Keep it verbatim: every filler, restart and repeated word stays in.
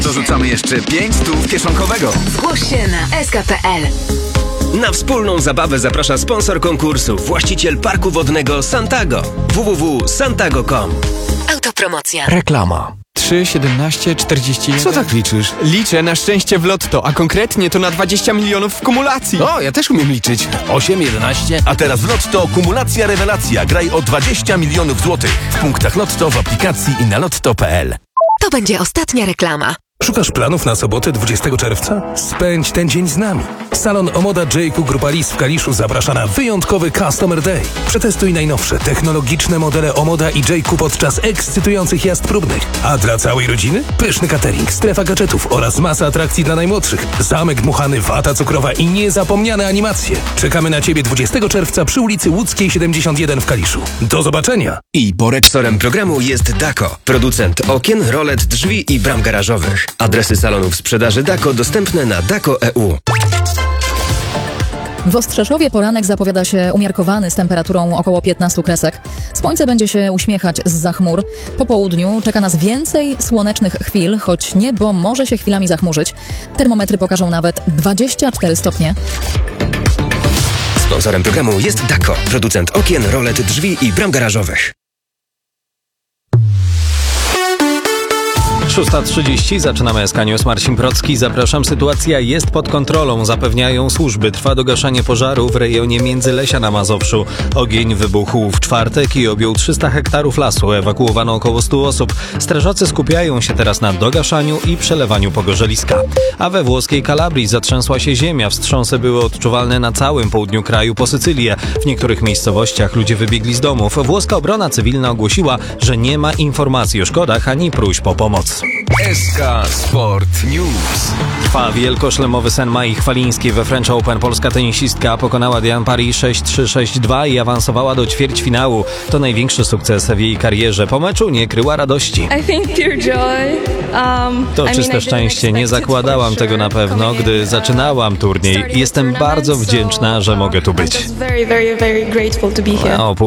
Dorzucamy jeszcze pięć stów kieszonkowego. Zgłoś się na s k kropka p l. Na wspólną zabawę zaprasza sponsor konkursu, właściciel parku wodnego Santago. w w w kropka santago kropka com. Autopromocja. Reklama. trzy, siedemnaście, czterdzieści jeden. Co tak liczysz? Liczę na szczęście w lotto, a konkretnie to na dwadzieścia milionów w kumulacji. O, ja też umiem liczyć. osiem, jedenaście. A teraz w Lotto kumulacja rewelacja. Graj o dwadzieścia milionów złotych. W punktach Lotto, w aplikacji i na lotto kropka p l. To będzie ostatnia reklama. Szukasz planów na sobotę dwudziestego czerwca? Spędź ten dzień z nami. Salon Omoda J Q Grupa Lis w Kaliszu zaprasza na wyjątkowy Customer Day. Przetestuj najnowsze, technologiczne modele Omoda i J Q podczas ekscytujących jazd próbnych. A dla całej rodziny? Pyszny catering, strefa gadżetów oraz masa atrakcji dla najmłodszych. Zamek dmuchany, wata cukrowa i niezapomniane animacje. Czekamy na Ciebie dwudziestego czerwca przy ulicy Łódzkiej siedemdziesiąt jeden w Kaliszu. Do zobaczenia! I sponsorem programu jest Dako, producent okien, rolet, drzwi i bram garażowych. Adresy salonów sprzedaży Dako dostępne na dako kropka e u. W Ostrzeszowie poranek zapowiada się umiarkowany z temperaturą około piętnastu kresek. Słońce będzie się uśmiechać zza chmur. Po południu czeka nas więcej słonecznych chwil, choć niebo może się chwilami zachmurzyć. Termometry pokażą nawet dwadzieścia cztery stopnie. Sponsorem programu jest Dako, producent okien, rolet, drzwi i bram garażowych. szósta trzydzieści, zaczynamy S K News. Marcin Procki, zapraszam. Sytuacja jest pod kontrolą, zapewniają służby. Trwa dogaszanie pożaru w rejonie Międzylesia na Mazowszu. Ogień wybuchł w czwartek i objął trzysta hektarów lasu. Ewakuowano około stu osób. Strażacy skupiają się teraz na dogaszaniu i przelewaniu pogorzeliska. A we włoskiej Kalabrii zatrzęsła się ziemia. Wstrząsy były odczuwalne na całym południu kraju po Sycylię. W niektórych miejscowościach ludzie wybiegli z domów. Włoska obrona cywilna ogłosiła, że nie ma informacji o szkodach ani próśb o pomoc. S K Sport News. Trwa wielkoszlemowy sen Mai Chwalińskiej we French Open. Polska tenisistka pokonała Diane Paris sześć trzy sześć dwa i awansowała do ćwierćfinału. To największy sukces w jej karierze. Po meczu nie kryła radości. To czyste szczęście. Nie zakładałam tego na pewno, gdy zaczynałam turniej. Jestem bardzo wdzięczna, że mogę tu być. O